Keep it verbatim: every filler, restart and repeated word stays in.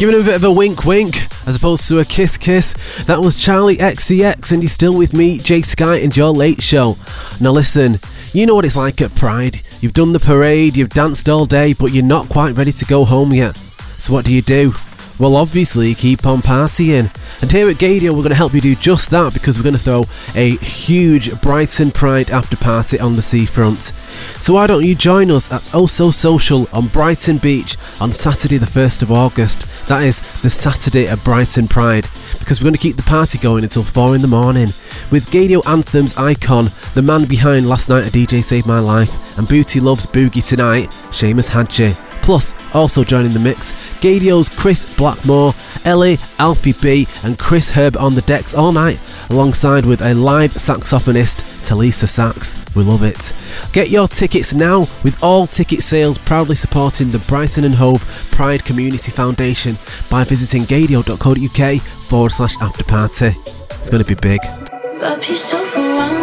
Giving him a bit of a wink wink as opposed to a kiss kiss. That was Charlie X C X and he's still with me, Jay Sky, and your late show. Now listen, you know what it's like at Pride. You've done the parade, you've danced all day, but you're not quite ready to go home yet. So what do you do? Well, obviously, keep on partying. And here at Gaydio, we're going to help you do just that because we're going to throw a huge Brighton Pride after party on the seafront. So why don't you join us at Oh So Social on Brighton Beach on Saturday the first of August. That is the Saturday of Brighton Pride, because we're going to keep the party going until four in the morning. With Gaydio Anthems icon, the man behind Last Night a D J Saved My Life, and Booty Loves Boogie Tonight, Seamus Hadji. Plus, also joining the mix, Gaydio's Chris Blackmore, Ellie, Alfie B and Chris Herb on the decks all night, alongside with a live saxophonist, Talisa Sax. We love it. Get your tickets now, with all ticket sales proudly supporting the Brighton and Hove Pride Community Foundation by visiting gaydio.co.uk forward slash after party. It's going to be big. Wrap yourself around